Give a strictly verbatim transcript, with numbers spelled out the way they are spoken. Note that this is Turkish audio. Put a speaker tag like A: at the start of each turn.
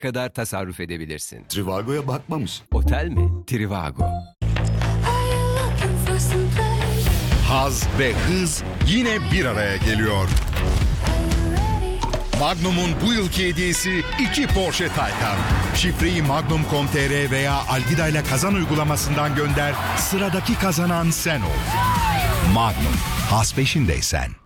A: kadar tasarruf edebilirsin.
B: Trivago'ya bakmamış.
A: Otel mi? Trivago.
C: Haz ve hız yine bir araya geliyor. Magnum'un bu yılki hediyesi iki Porsche Taycan. Şifreyi magnum nokta com nokta tr veya Algida ile kazan uygulamasından gönder. Sıradaki kazanan sen ol. Magnum, haz peşindeysen.